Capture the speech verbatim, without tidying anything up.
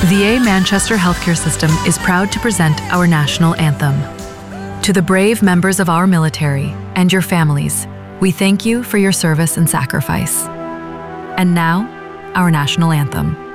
The A Manchester Healthcare System is proud to present our national anthem. To the brave members of our military and your families, we thank you for your service and sacrifice. And now, our national anthem.